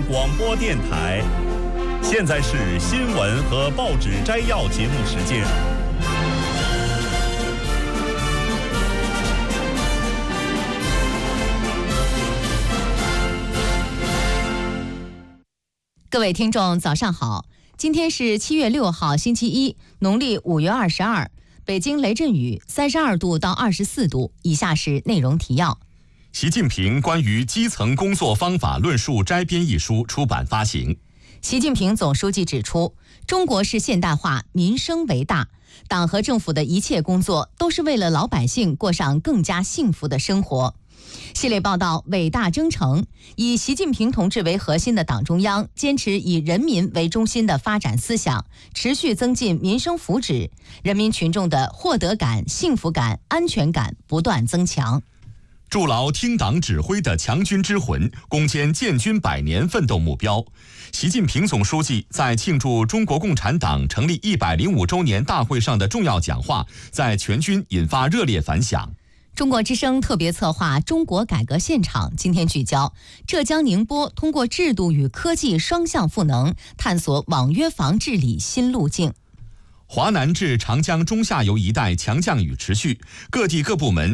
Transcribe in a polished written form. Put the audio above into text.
广播电台。现在是新闻和报纸摘要节目时间。 各位听众早上好，今天是7月6号星期一，农历5月22，北京雷阵雨32度到24度。以下是内容提要。 习近平关于基层工作方法论述摘编一书出版发行。 习近平总书记指出，中国式现代化民生为大，党和政府的一切工作都是为了老百姓过上更加幸福的生活。系列报道伟大征程，以习近平同志为核心的党中央坚持以人民为中心的发展思想，持续增进民生福祉，人民群众的获得感、幸福感、安全感不断增强。 筑牢听党指挥的强军之魂，攻坚建军100年奋斗目标。习近平总书记在庆祝中国共产党成立105周年大会上的重要讲话，在全军引发热烈反响。 中国之声特别策划中国改革现场今天聚焦浙江宁波，通过制度与科技双向赋能，探索网约房治理新路径。 华南至长江中下游一带强降雨持续，各地各部门